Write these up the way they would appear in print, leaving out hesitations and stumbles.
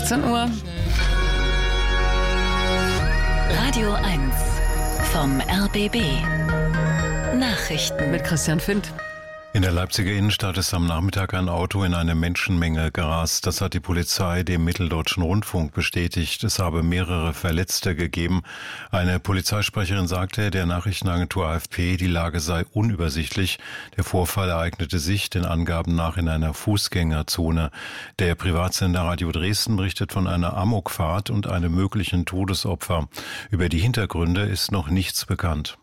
16 Uhr. Radio 1 vom RBB. Nachrichten Mit Christian Findt. In der Leipziger Innenstadt ist am Nachmittag ein Auto in eine Menschenmenge gerast. Das hat die Polizei dem Mitteldeutschen Rundfunk bestätigt. Es habe mehrere Verletzte gegeben. Eine Polizeisprecherin sagte der Nachrichtenagentur AFP, die Lage sei unübersichtlich. Der Vorfall ereignete sich den Angaben nach in einer Fußgängerzone. Der Privatsender Radio Dresden berichtet von einer Amokfahrt und einem möglichen Todesopfer. Über die Hintergründe ist noch nichts bekannt.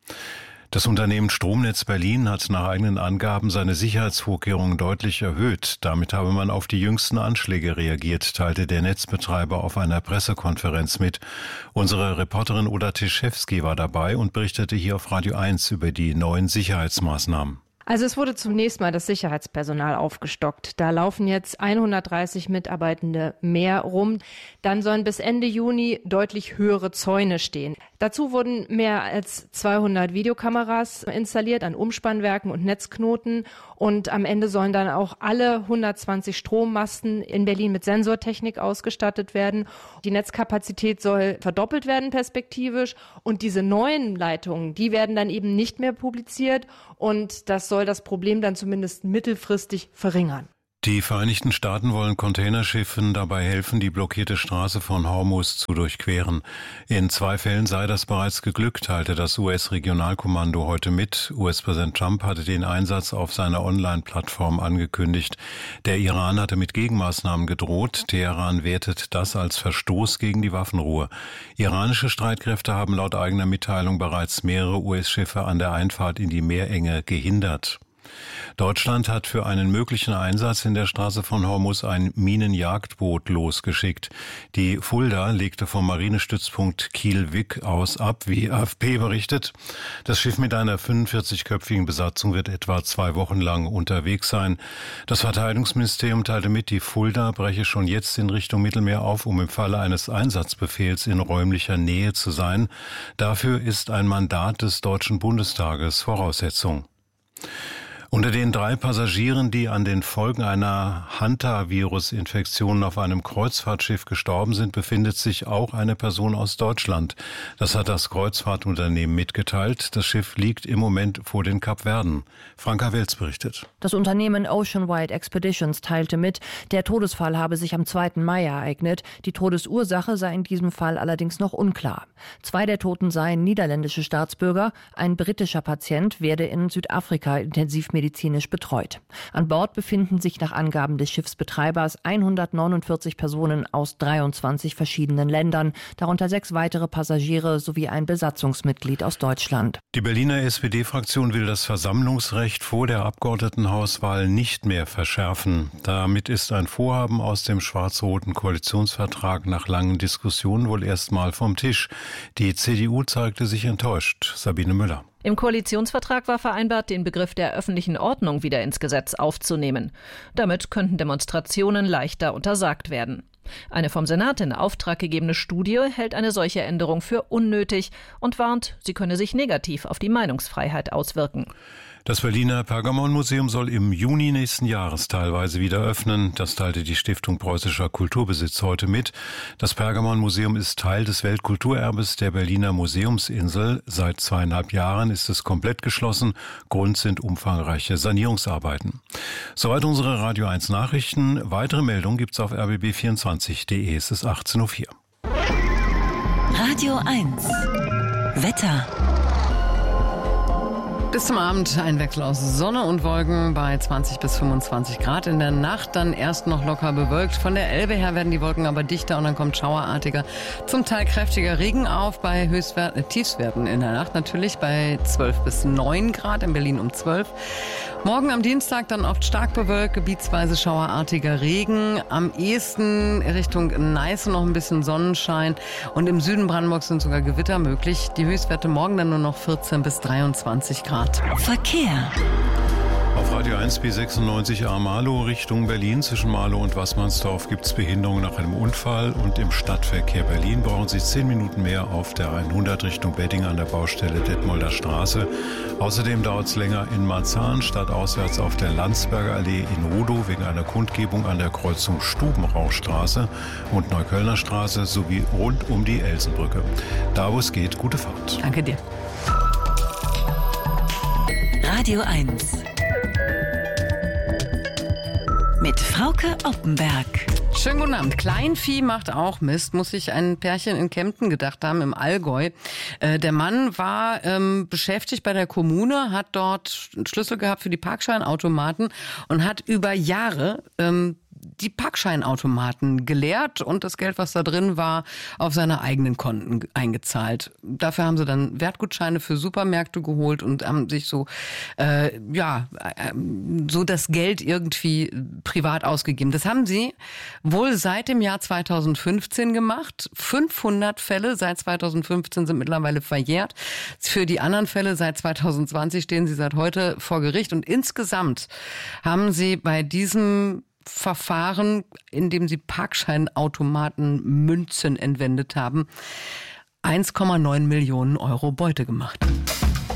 Das Unternehmen Stromnetz Berlin hat nach eigenen Angaben seine Sicherheitsvorkehrungen deutlich erhöht. Damit habe man auf die jüngsten Anschläge reagiert, teilte der Netzbetreiber auf einer Pressekonferenz mit. Unsere Reporterin Oda Tischewski war dabei und berichtete hier auf Radio 1 über die neuen Sicherheitsmaßnahmen. Also es wurde zunächst mal das Sicherheitspersonal aufgestockt. Da laufen jetzt 130 Mitarbeitende mehr rum. Dann sollen bis Ende Juni deutlich höhere Zäune stehen. Dazu wurden mehr als 200 Videokameras installiert an Umspannwerken und Netzknoten. Und am Ende sollen dann auch alle 120 Strommasten in Berlin mit Sensortechnik ausgestattet werden. Die Netzkapazität soll verdoppelt werden perspektivisch. Und diese neuen Leitungen, die werden dann eben nicht mehr publiziert. Und das soll das Problem dann zumindest mittelfristig verringern. Die Vereinigten Staaten wollen Containerschiffen dabei helfen, die blockierte Straße von Hormuz zu durchqueren. In 2 Fällen sei das bereits geglückt, teilte das US-Regionalkommando heute mit. US-Präsident Trump hatte den Einsatz auf seiner Online-Plattform angekündigt. Der Iran hatte mit Gegenmaßnahmen gedroht. Teheran wertet das als Verstoß gegen die Waffenruhe. Iranische Streitkräfte haben laut eigener Mitteilung bereits mehrere US-Schiffe an der Einfahrt in die Meerenge gehindert. Deutschland hat für einen möglichen Einsatz in der Straße von Hormuz ein Minenjagdboot losgeschickt. Die Fulda legte vom Marinestützpunkt Kiel-Wick aus ab, wie AFP berichtet. Das Schiff mit einer 45-köpfigen Besatzung wird etwa 2 Wochen lang unterwegs sein. Das Verteidigungsministerium teilte mit, die Fulda breche schon jetzt in Richtung Mittelmeer auf, um im Falle eines Einsatzbefehls in räumlicher Nähe zu sein. Dafür ist ein Mandat des Deutschen Bundestages Voraussetzung. Unter den 3 Passagieren, die an den Folgen einer Hantavirus-Infektion auf einem Kreuzfahrtschiff gestorben sind, befindet sich auch eine Person aus Deutschland. Das hat das Kreuzfahrtunternehmen mitgeteilt. Das Schiff liegt im Moment vor den Kapverden. Franka Welz berichtet. Das Unternehmen Ocean Wide Expeditions teilte mit, der Todesfall habe sich am 2. Mai ereignet. Die Todesursache sei in diesem Fall allerdings noch unklar. 2 der Toten seien niederländische Staatsbürger. Ein britischer Patient werde in Südafrika intensivmedizinisch betreut. An Bord befinden sich nach Angaben des Schiffsbetreibers 149 Personen aus 23 verschiedenen Ländern, darunter 6 weitere Passagiere sowie ein Besatzungsmitglied aus Deutschland. Die Berliner SPD-Fraktion will das Versammlungsrecht vor der Abgeordnetenhauswahl nicht mehr verschärfen. Damit ist ein Vorhaben aus dem schwarz-roten Koalitionsvertrag nach langen Diskussionen wohl erstmal vom Tisch. Die CDU zeigte sich enttäuscht. Sabine Müller. Im Koalitionsvertrag war vereinbart, den Begriff der öffentlichen Ordnung wieder ins Gesetz aufzunehmen. Damit könnten Demonstrationen leichter untersagt werden. Eine vom Senat in Auftrag gegebene Studie hält eine solche Änderung für unnötig und warnt, sie könne sich negativ auf die Meinungsfreiheit auswirken. Das Berliner Pergamonmuseum soll im Juni nächsten Jahres teilweise wieder öffnen. Das teilte die Stiftung Preußischer Kulturbesitz heute mit. Das Pergamonmuseum ist Teil des Weltkulturerbes der Berliner Museumsinsel. Seit 2,5 Jahren ist es komplett geschlossen. Grund sind umfangreiche Sanierungsarbeiten. Soweit unsere Radio 1 Nachrichten. Weitere Meldungen gibt's auf rbb24.de. Es ist 18:04 Uhr. Radio 1 Wetter. Bis zum Abend ein Wechsel aus Sonne und Wolken bei 20 bis 25 Grad. In der Nacht dann erst noch locker bewölkt. Von der Elbe her werden die Wolken aber dichter und dann kommt schauerartiger, zum Teil kräftiger Regen auf bei Tiefstwerten in der Nacht natürlich bei 12 bis 9 Grad, in Berlin um 12. Morgen am Dienstag dann oft stark bewölkt, gebietsweise schauerartiger Regen. Am ehesten Richtung Neiße noch ein bisschen Sonnenschein und im Süden Brandenburgs sind sogar Gewitter möglich. Die Höchstwerte morgen dann nur noch 14 bis 23 Grad. Verkehr. Auf Radio 1 B96A Marlow Richtung Berlin. Zwischen Marlow und Waßmannsdorf gibt es Behinderungen nach einem Unfall. Und im Stadtverkehr Berlin brauchen Sie 10 Minuten mehr auf der 100 Richtung Bedding an der Baustelle Detmolder Straße. Außerdem dauert es länger in Marzahn, stadtauswärts auf der Landsberger Allee in Rudow wegen einer Kundgebung an der Kreuzung Stubenrauchstraße und Neuköllner Straße sowie rund um die Elsenbrücke. Da, wo es geht, gute Fahrt. Danke dir. Radio 1 mit Frauke Oppenberg. Schönen guten Abend. Kleinvieh macht auch Mist, muss sich ein Pärchen in Kempten gedacht haben, im Allgäu. Der Mann war beschäftigt bei der Kommune, hat dort einen Schlüssel gehabt für die Parkscheinautomaten und hat über Jahre die Parkscheinautomaten geleert und das Geld, was da drin war, auf seine eigenen Konten eingezahlt. Dafür haben sie dann Wertgutscheine für Supermärkte geholt und haben sich so das Geld irgendwie privat ausgegeben. Das haben sie wohl seit dem Jahr 2015 gemacht. 500 Fälle seit 2015 sind mittlerweile verjährt. Für die anderen Fälle seit 2020 stehen sie seit heute vor Gericht und insgesamt haben sie bei diesem Verfahren, in dem sie Parkscheinautomaten Münzen entwendet haben, 1,9 Millionen Euro Beute gemacht.